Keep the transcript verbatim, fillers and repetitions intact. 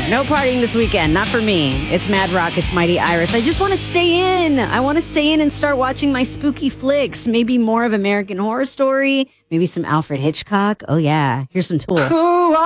no partying this weekend. Not for me. It's Mad Rock. It's Mighty Iris. I just want to stay in. I want to stay in and start watching my spooky flicks. Maybe more of American Horror Story. Maybe some Alfred Hitchcock. Oh, yeah. Here's some Tool.